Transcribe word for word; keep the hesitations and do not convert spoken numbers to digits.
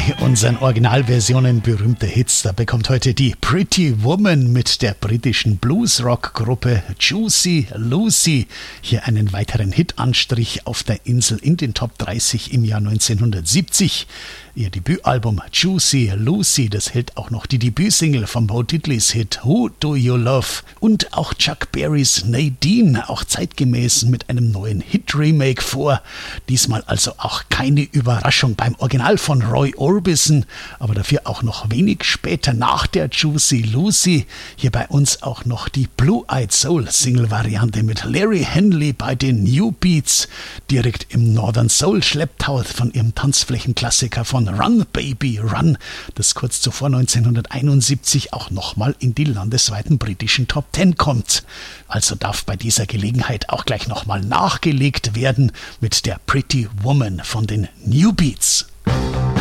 Bei unseren Originalversionen berühmter Hits, da bekommt heute die Pretty Woman mit der britischen Bluesrock-Gruppe Juicy Lucy hier einen weiteren Hitanstrich auf der Insel in den Top dreißig im Jahr neunzehnhundertsiebzig. Ihr Debütalbum Juicy Lucy, das hält auch noch die Debütsingle von Bo Diddleys Hit Who Do You Love und auch Chuck Berrys Nadine, auch zeitgemäß mit einem neuen Hit-Remake vor. Diesmal also auch keine Überraschung beim Original von Roy Orbison, aber dafür auch noch wenig später nach der Juicy Lucy hier bei uns auch noch die Blue-Eyed Soul Single-Variante mit Larry Henley bei den New Beats, direkt im Northern Soul Schlepptau von ihrem Tanzflächenklassiker von Run Baby Run, das kurz zuvor neunzehnhunderteinundsiebzig auch nochmal in die landesweiten britischen Top Ten kommt. Also darf bei dieser Gelegenheit auch gleich nochmal nachgelegt werden mit der Pretty Woman von den New Beats.